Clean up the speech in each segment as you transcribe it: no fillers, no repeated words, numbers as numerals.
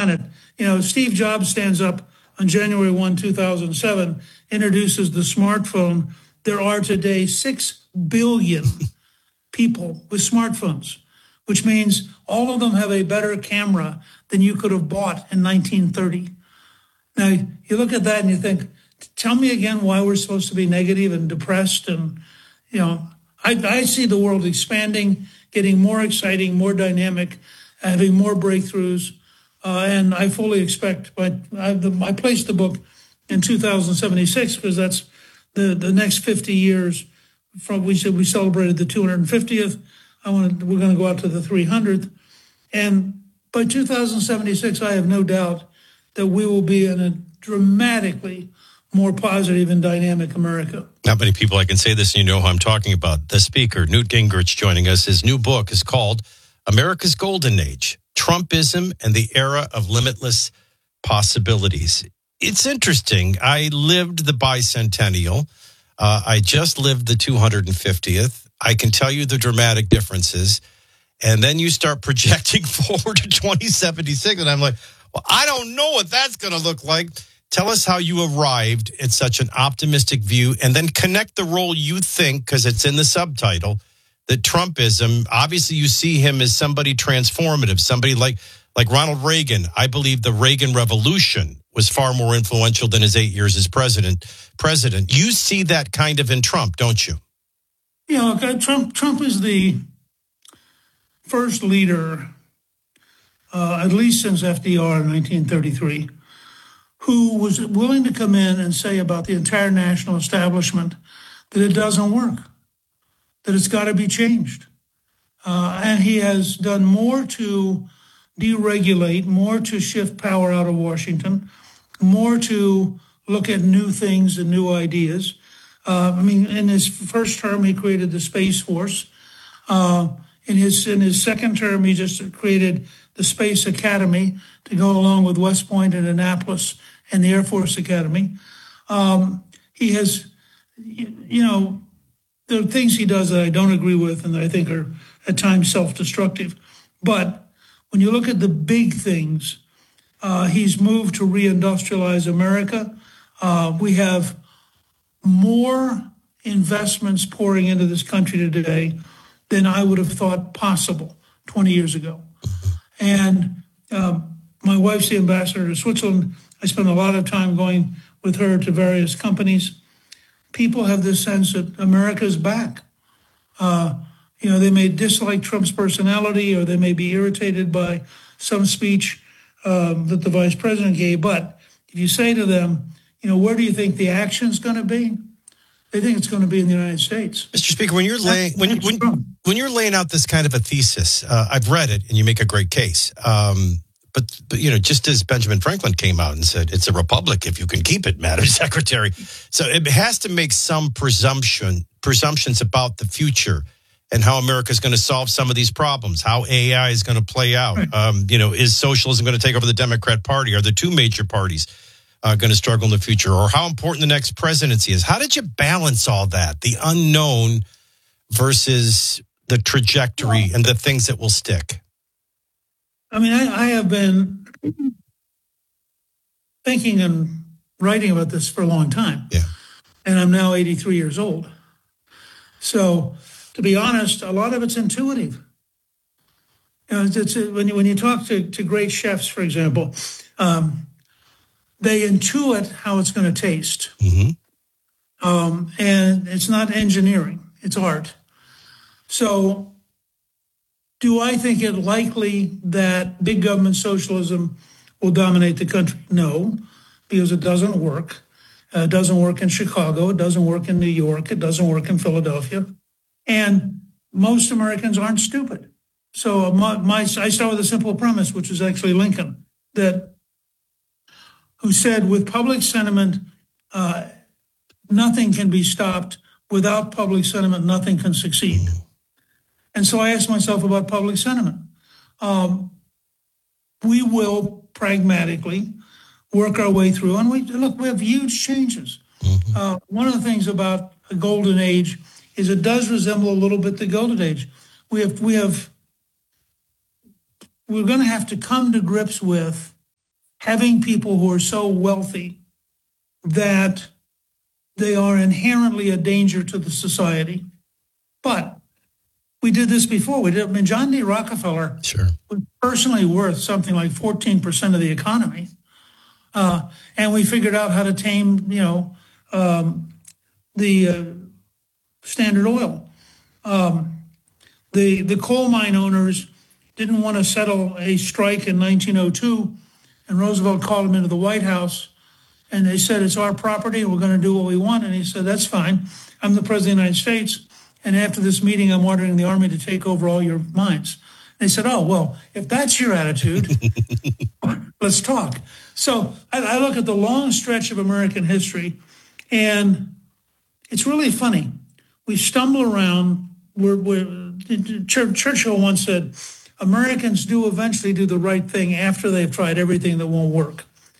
planet. Steve Jobs stands up on January 1, 2007, introduces the smartphone. There are today 6 billion people with smartphones, which means all of them have a better camera than you could have bought in 1930. Now, you look at that and you think, tell me again why we're supposed to be negative and depressed. And, I see the world expanding, getting more exciting, more dynamic, having more breakthroughs. And I fully expect, I placed the book in 2076 because that's the next 50 years from we celebrated the 250th. We're going to go out to the 300th. And by 2076, I have no doubt that we will be in a dramatically more positive and dynamic America. Not many people I can say this, and you know who I'm talking about. The speaker, Newt Gingrich, joining us. His new book is called America's Golden Age, Trumpism and the Era of Limitless Possibilities. It's interesting. I lived the bicentennial. I just lived the 250th. I can tell you the dramatic differences. And then you start projecting forward to 2076, and I'm like, well, I don't know what that's going to look like. Tell us how you arrived at such an optimistic view, and then connect the role you think, because it's in the subtitle, that Trumpism, obviously you see him as somebody transformative, somebody like Ronald Reagan. I believe the Reagan Revolution was far more influential than his 8 years as president. You see that kind of in Trump, don't you? Trump is the first leader, at least since FDR in 1933, who was willing to come in and say about the entire national establishment that it doesn't work, that it's got to be changed. And he has done more to deregulate, more to shift power out of Washington, more to look at new things and new ideas. In his first term, he created the Space Force. In his second term, he just created the Space Academy to go along with West Point and Annapolis and the Air Force Academy. He has, there are things he does that I don't agree with and that I think are at times self-destructive. But when you look at the big things, he's moved to reindustrialize America. We have more investments pouring into this country today than I would have thought possible 20 years ago. And my wife's the ambassador to Switzerland. I spend a lot of time going with her to various companies. People have this sense that America's back. They may dislike Trump's personality, or they may be irritated by some speech that the vice president gave. But if you say to them, where do you think the action's going to be? They think it's going to be in the United States. Mr. Speaker, when you're laying out this kind of a thesis, I've read it, and you make a great case. But just as Benjamin Franklin came out and said, it's a republic if you can keep it, Madam Secretary. So it has to make some presumptions about the future and how America is going to solve some of these problems, how AI is going to play out. Right. Is socialism going to take over the Democrat Party? Are the two major parties going to struggle in the future? Or how important the next presidency is? How did you balance all that, the unknown versus the trajectory and the things that will stick? I have been thinking and writing about this for a long time. Yeah. And I'm now 83 years old. So, to be honest, a lot of it's intuitive. When you talk to great chefs, for example, they intuit how it's going to taste. Mm-hmm. And it's not engineering, it's art. So, do I think it likely that big government socialism will dominate the country? No, because it doesn't work. It doesn't work in Chicago. It doesn't work in New York. It doesn't work in Philadelphia. And most Americans aren't stupid. So I start with a simple premise, which is actually Lincoln, who said, with public sentiment, nothing can be stopped. Without public sentiment, nothing can succeed. And so I asked myself about public sentiment. We will pragmatically work our way through. And we have huge changes. Mm-hmm. One of the things about a golden age is it does resemble a little bit the Gilded Age. We're going to have to come to grips with having people who are so wealthy that they are inherently a danger to the society. But we did this before. John D. Rockefeller Sure. was personally worth something like 14% of the economy. And we figured out how to tame, the Standard Oil. The coal mine owners didn't want to settle a strike in 1902, and Roosevelt called them into the White House, and they said, it's our property, we're going to do what we want. And he said, that's fine. I'm the president of the United States, and after this meeting, I'm ordering the Army to take over all your mines. They said, oh, well, if that's your attitude, let's talk. So I look at the long stretch of American history, and it's really funny. We stumble around. Churchill once said, Americans do eventually do the right thing after they've tried everything that won't work.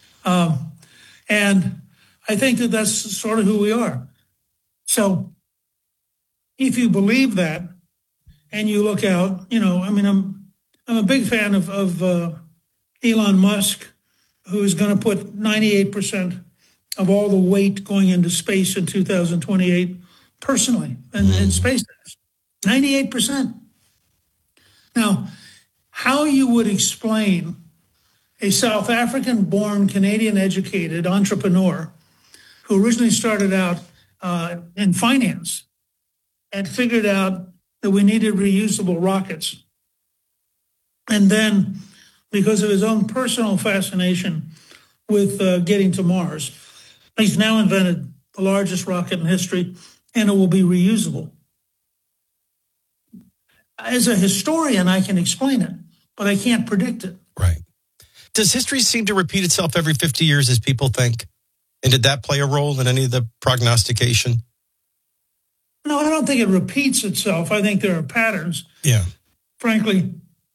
And I think that that's sort of who we are. So if you believe that and you look out, I'm a big fan of Elon Musk, who is going to put 98% of all the weight going into space in 2028 personally in SpaceX. 98%. Now, how you would explain a South African-born, Canadian-educated entrepreneur who originally started out in finance and figured out that we needed reusable rockets. And then, because of his own personal fascination with getting to Mars, he's now invented the largest rocket in history, and it will be reusable. As a historian, I can explain it, but I can't predict it. Right. Does history seem to repeat itself every 50 years as people think? And did that play a role in any of the prognostication? No, I don't think it repeats itself. I think there are patterns. Yeah. Frankly,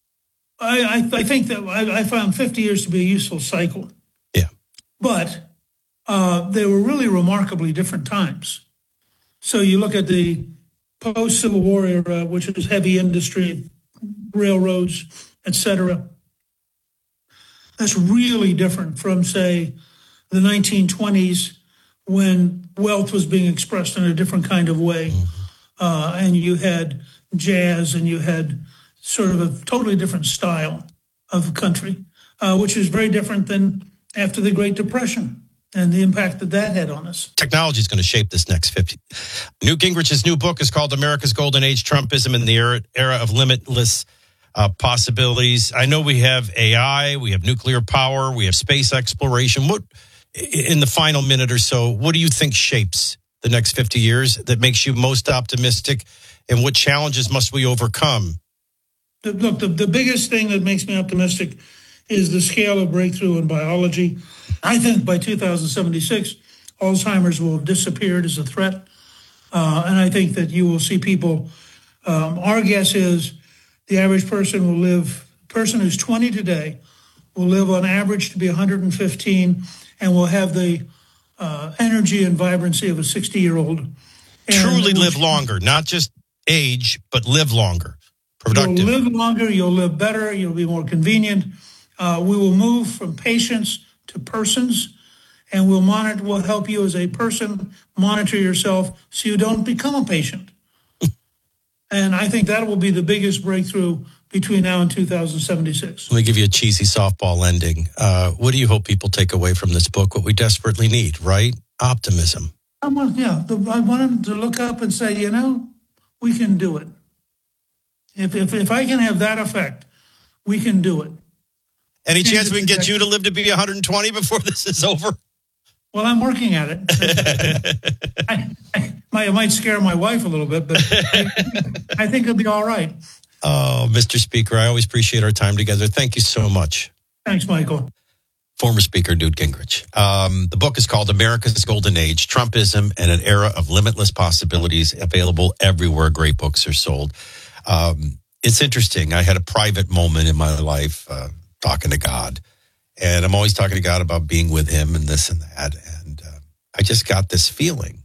I think that I found 50 years to be a useful cycle. Yeah. But they were really remarkably different times. So you look at the post-Civil War era, which is heavy industry, railroads, etc. That's really different from, say, the 1920s, when wealth was being expressed in a different kind of way. And you had jazz, and you had sort of a totally different style of country, which is very different than after the Great Depression and the impact that that had on us. Technology is going to shape this next 50. Newt Gingrich's new book is called America's Golden Age, Trumpism in the Era of Limitless Possibilities. I know we have AI, we have nuclear power, we have space exploration. What, in the final minute or so, what do you think shapes the next 50 years that makes you most optimistic, and what challenges must we overcome? Look, the biggest thing that makes me optimistic is the scale of breakthrough in biology. I think by 2076, Alzheimer's will have disappeared as a threat. And I think that you will see people, our guess is the average person will live, person who's 20 today will live on average to be 115 and will have the energy and vibrancy of a 60-year-old. Truly live longer, not just age, but live longer. Productive. You'll live longer, you'll live better, you'll be more convenient. We will move from patients to persons, and we'll help you as a person monitor yourself so you don't become a patient. And I think that will be the biggest breakthrough between now and 2076. Let me give you a cheesy softball ending. What do you hope people take away from this book? What we desperately need, right? Optimism. I want them to look up and say, we can do it. If I can have that effect, we can do it. Any chance we can get you to live to be 120 before this is over? Well, I'm working at it. I might scare my wife a little bit, but I think it'll be all right. Oh, Mr. Speaker, I always appreciate our time together. Thank you so much. Thanks, Michael. Former Speaker Newt Gingrich. The book is called America's Golden Age, Trumpism and an Era of Limitless Possibilities, available everywhere great books are sold. It's interesting. I had a private moment in my life talking to God, and I'm always talking to God about being with him and this and that. And I just got this feeling.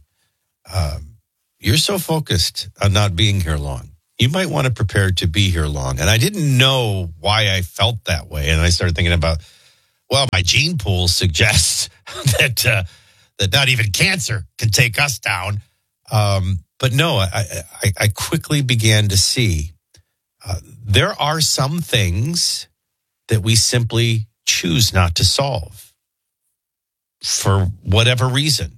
You're so focused on not being here long. You might want to prepare to be here long. And I didn't know why I felt that way. And I started thinking about, well, my gene pool suggests that not even cancer can take us down. But no, I quickly began to see there are some things that we simply choose not to solve for whatever reason.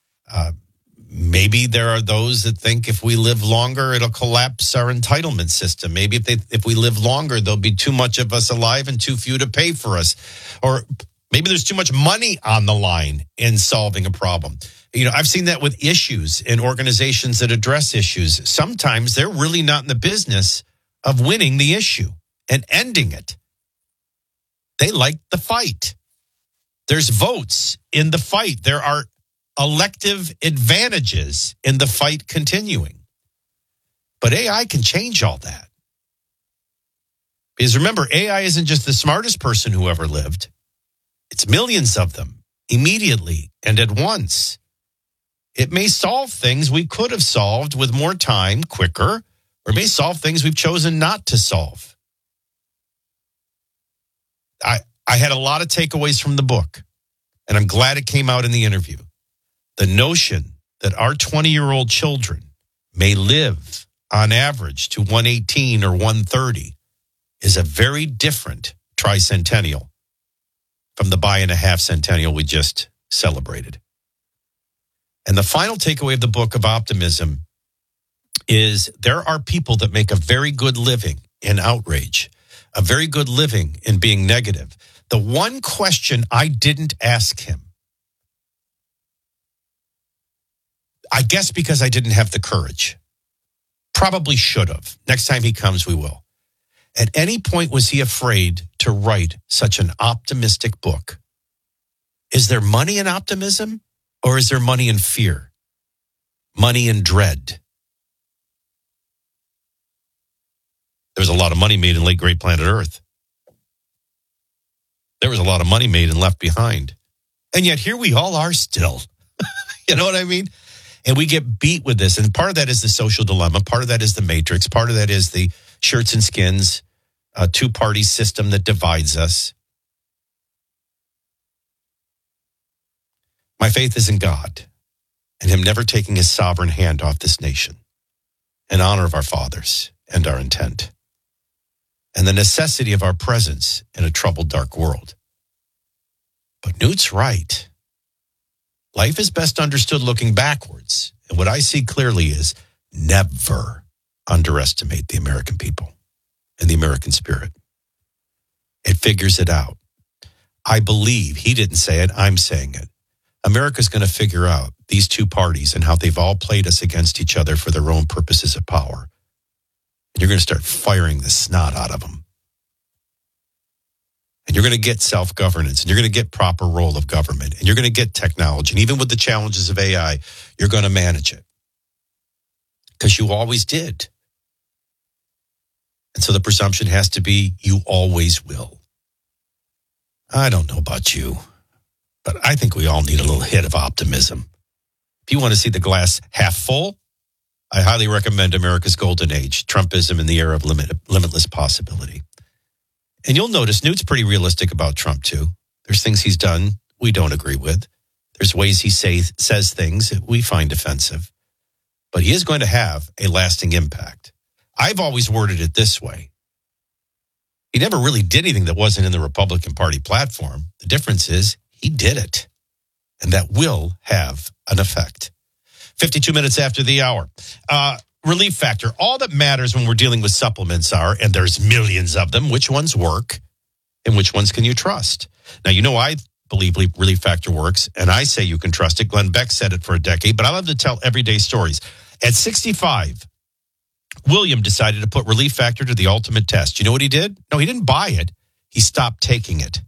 Maybe there are those that think if we live longer, it'll collapse our entitlement system. Maybe if we live longer, there'll be too much of us alive and too few to pay for us. Or maybe there's too much money on the line in solving a problem. I've seen that with issues in organizations that address issues. Sometimes they're really not in the business of winning the issue and ending it. They like the fight. There's votes in the fight. There are elective advantages in the fight continuing. But AI can change all that. Because remember, AI isn't just the smartest person who ever lived. It's millions of them immediately and at once. It may solve things we could have solved with more time, quicker, or may solve things we've chosen not to solve. I had a lot of takeaways from the book, and I'm glad it came out in the interview. The notion that our 20-year-old children may live on average to 118 or 130 is a very different tricentennial from the bi-and-a-half centennial we just celebrated. And the final takeaway of the book of optimism is there are people that make a very good living in outrage, a very good living in being negative. The one question I didn't ask him, I guess because I didn't have the courage, probably should have. Next time he comes, we will. At any point was he afraid to write such an optimistic book? Is there money in optimism, or is there money in fear? Money in dread? There was a lot of money made in Late Great Planet Earth. There was a lot of money made in Left Behind. And yet here we all are still. You know what I mean? And we get beat with this. And part of that is the social dilemma. Part of that is the matrix. Part of that is the shirts and skins, two-party system that divides us. My faith is in God and him never taking his sovereign hand off this nation in honor of our fathers and our intent and the necessity of our presence in a troubled, dark world. But Newt's right. Life is best understood looking backwards. And what I see clearly is never underestimate the American people and the American spirit. It figures it out. I believe, he didn't say it, I'm saying it. America's going to figure out these two parties and how they've all played us against each other for their own purposes of power. And you're going to start firing the snot out of them. And you're going to get self-governance, and you're going to get proper role of government, and you're going to get technology. And even with the challenges of AI, you're going to manage it. Because you always did. And so the presumption has to be, you always will. I don't know about you, but I think we all need a little hit of optimism. If you want to see the glass half full, I highly recommend America's Golden Age, Trumpism in the Era of Limitless Possibility. And you'll notice Newt's pretty realistic about Trump, too. There's things he's done we don't agree with. There's ways he says things that we find offensive. But he is going to have a lasting impact. I've always worded it this way. He never really did anything that wasn't in the Republican Party platform. The difference is he did it. And that will have an effect. 52 minutes after the hour. Relief factor. All that matters when we're dealing with supplements are, and there's millions of them, which ones work and which ones can you trust? Now, I believe Relief Factor works, and I say you can trust it. Glenn Beck said it for a decade, but I love to tell everyday stories. At 65, William decided to put Relief Factor to the ultimate test. You know what he did? No, he didn't buy it. He stopped taking it.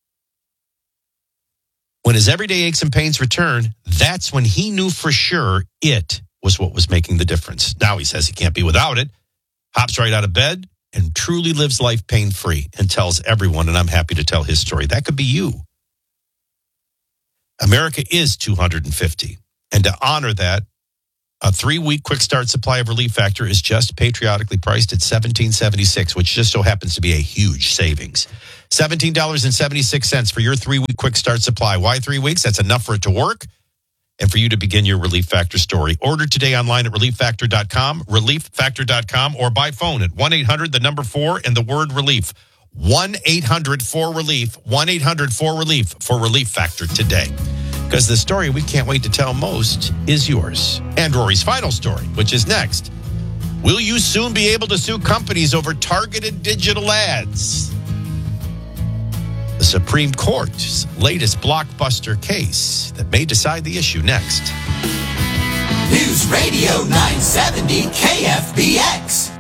When his everyday aches and pains returned, that's when he knew for sure it was what was making the difference. Now he says he can't be without it, hops right out of bed, and truly lives life pain-free and tells everyone, and I'm happy to tell his story. That could be you. America is 250. And to honor that, A 3-week quick start supply of Relief Factor is just patriotically priced at $17.76, which just so happens to be a huge savings. $17.76 for your 3-week quick start supply. Why 3 weeks? That's enough for it to work and for you to begin your Relief Factor story. Order today online at relieffactor.com, relieffactor.com, or by phone at 1-800-4 and the word relief. 1-800-4-RELIEF, 1-800-4-RELIEF for Relief Factor today. Because the story we can't wait to tell most is yours. And Rory's final story, which is next. Will you soon be able to sue companies over targeted digital ads? The Supreme Court's latest blockbuster case that may decide the issue next. News Radio 970 KFBX.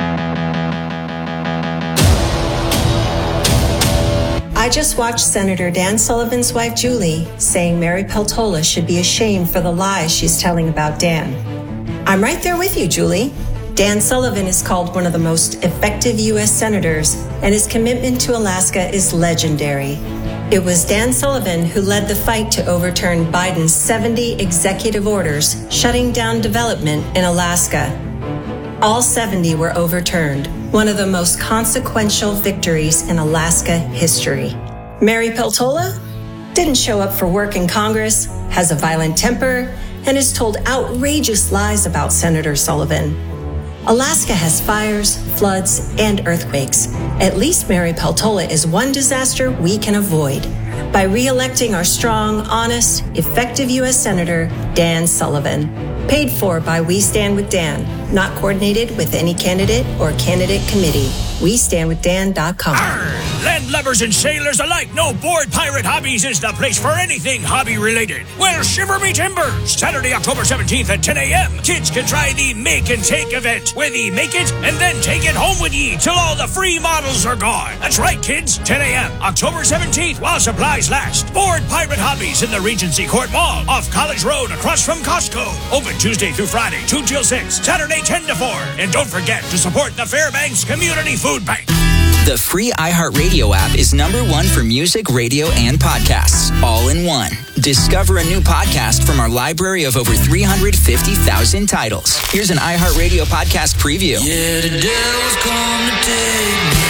I just watched Senator Dan Sullivan's wife, Julie, saying Mary Peltola should be ashamed for the lies she's telling about Dan. I'm right there with you, Julie. Dan Sullivan is called one of the most effective U.S. senators, and his commitment to Alaska is legendary. It was Dan Sullivan who led the fight to overturn Biden's 70 executive orders shutting down development in Alaska. All 70 were overturned, one of the most consequential victories in Alaska history. Mary Peltola didn't show up for work in Congress, has a violent temper, and has told outrageous lies about Senator Sullivan. Alaska has fires, floods, and earthquakes. At least Mary Peltola is one disaster we can avoid by re-electing our strong, honest, effective U.S. Senator, Dan Sullivan. Paid for by We Stand With Dan, not coordinated with any candidate or candidate committee. WeStandWithDan.com. Arr! Land lubbers and sailors alike know Board Pirate Hobbies is the place for anything hobby-related. Well, shiver me timbers! Saturday, October 17th at 10 a.m., kids can try the Make and Take event, where they make it and then take it home with ye till all the free models are gone. That's right, kids. 10 a.m., October 17th, while supplies last. Board Pirate Hobbies in the Regency Court Mall, off College Road, across from Costco. Open Tuesday through Friday, 2 till 6, Saturday 10 to 4. And don't forget to support the Fairbanks Community Food Bank. The free iHeartRadio app is #1 for music, radio, and podcasts, all in one. Discover a new podcast from our library of over 350,000 titles. Here's an iHeartRadio podcast preview. Yeah, the devil's come to take me.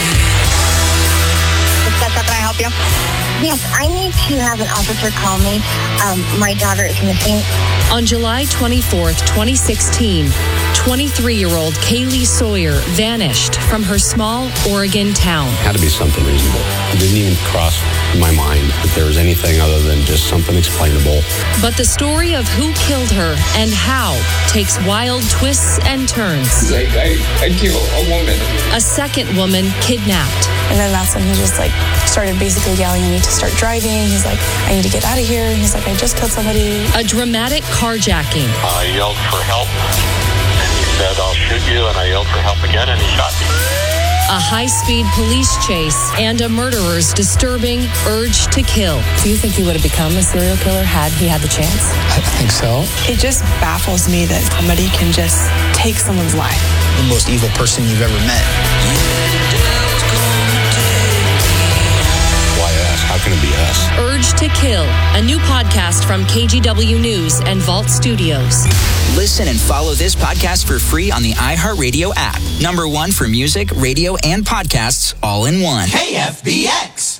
Can I help you? Yes, I need to have an officer call me. My daughter is missing. On July 24th, 2016, 23-year-old Kaylee Sawyer vanished from her small Oregon town. Had to be something reasonable. It didn't even cross my mind that there was anything other than just something explainable. But the story of who killed her and how takes wild twists and turns. Like, I killed a woman. A second woman kidnapped. And then that's when he just started basically yelling at me to start driving. He's like, I need to get out of here. And he's like, I just killed somebody. A dramatic carjacking. I yelled for help. And he said, I'll shoot you. And I yelled for help again, and he shot me. A high-speed police chase and a murderer's disturbing urge to kill. Do you think he would have become a serial killer had he had the chance? I think so. It just baffles me that somebody can just take someone's life. The most evil person you've ever met. How can it be us? Urge to Kill, a new podcast from KGW News and Vault Studios. Listen and follow this podcast for free on the iHeartRadio app. #1 for music, radio, and podcasts, all in one. KFBX.